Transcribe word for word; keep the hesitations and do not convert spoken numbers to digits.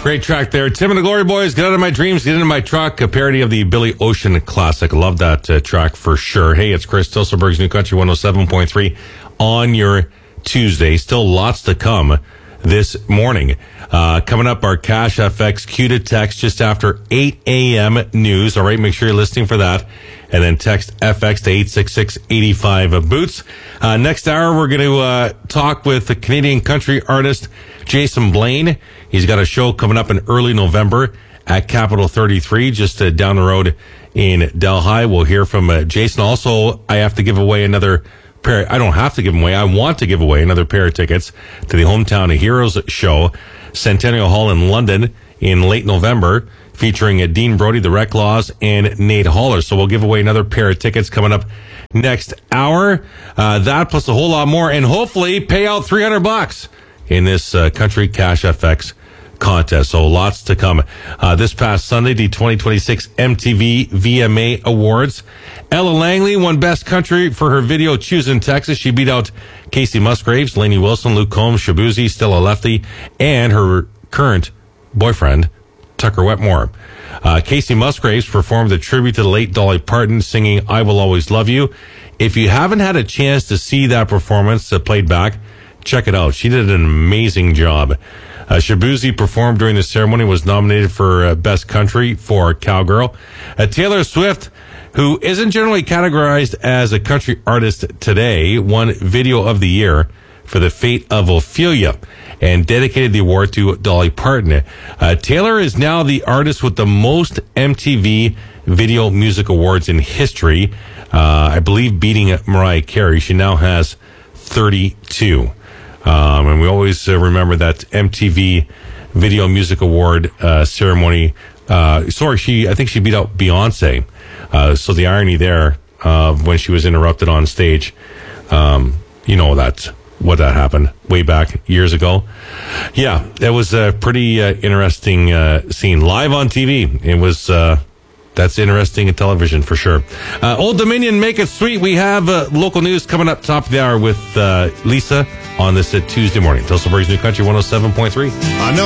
Great track there. Tim and the Glory Boys, Get Out of My Dreams, Get Into My Truck, a parody of the Billy Ocean classic. Love that uh, track for sure. Hey, it's Chris Tilsonberg's New Country one oh seven point three on your Tuesday. Still lots to come this morning. Uh, coming up, our Cash F X Q to text just after eight a.m. news. All right, make sure you're listening for that. And then text F X to eight six six, eight five boots. Uh, next hour, we're going to uh, talk with the Canadian country artist Jason Blaine. He's got a show coming up in early November at Capital thirty-three, just uh, down the road in Delhi. We'll hear from uh, Jason. Also, I have to give away another pair. I don't have to give them away. I want to give away another pair of tickets to the Hometown of Heroes show, Centennial Hall in London in late November, featuring uh, Dean Brody, the Reclaws, and Nate Haller. So we'll give away another pair of tickets coming up next hour. Uh, that plus a whole lot more, and hopefully pay out three hundred bucks in this uh, Country Cash F X contest. So lots to come. Uh, this past Sunday, the twenty twenty-six M T V V M A Awards. Ella Langley won Best Country for her video Choosing Texas. She beat out Casey Musgraves, Lainey Wilson, Luke Combs, Shabuzi, Stella Lefty, and her current boyfriend, Tucker Wetmore. Uh, Casey Musgraves performed a tribute to the late Dolly Parton, singing I Will Always Love You. If you haven't had a chance to see that performance that played back, check it out. She did an amazing job. Uh, Shabuzi performed during the ceremony, was nominated for uh, Best Country for Cowgirl. Uh, Taylor Swift, who isn't generally categorized as a country artist today, won Video of the Year for The Fate of Ophelia and dedicated the award to Dolly Parton. Uh, Taylor is now the artist with the most M T V Video Music Awards in history, uh, I believe beating Mariah Carey. She now has thirty-two. Um, and we always uh, remember that M T V Video Music Award uh, ceremony. Uh, sorry, she I think she beat out Beyonce. Uh, so the irony there uh, when she was interrupted on stage, um, you know that what that happened way back years ago. Yeah, that was a pretty uh, interesting uh, scene live on T V. It was. Uh, That's interesting in television for sure. Uh, Old Dominion, make it sweet. We have uh, local news coming up top of the hour with uh, Lisa on this uh, Tuesday morning. Tilsonberg's New Country one oh seven point three. I know.